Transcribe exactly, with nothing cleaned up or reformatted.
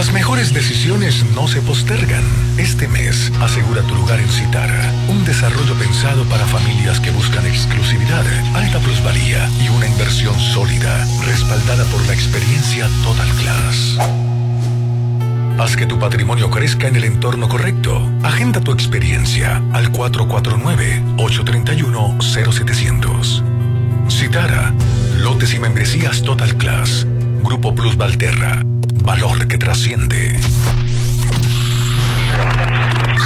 Las mejores decisiones no se postergan. Este mes, asegura tu lugar en Citara, un desarrollo pensado para familias que buscan exclusividad, alta plusvalía y una inversión sólida, respaldada por la experiencia Total Class. Haz que tu patrimonio crezca en el entorno correcto. Agenda tu experiencia al cuatro cuatro nueve, ocho tres uno, cero siete cero cero. Citara, lotes y membresías Total Class. Grupo Plus Valterra. Valor que trasciende.